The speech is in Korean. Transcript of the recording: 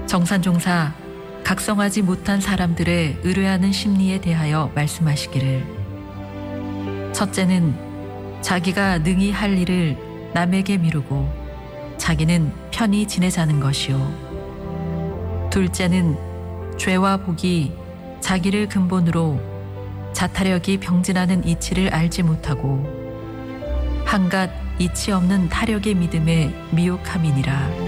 정산종사 각성하지 못한 사람들의 의뢰하는 심리에 대하여 말씀하시기를, 첫째는 자기가 능히 할 일을 남에게 미루고 자기는 편히 지내자는 것이요, 둘째는 죄와 복이 자기를 근본으로 자타력이 병진하는 이치를 알지 못하고 한갓 이치 없는 타력의 믿음에 미혹함이니라.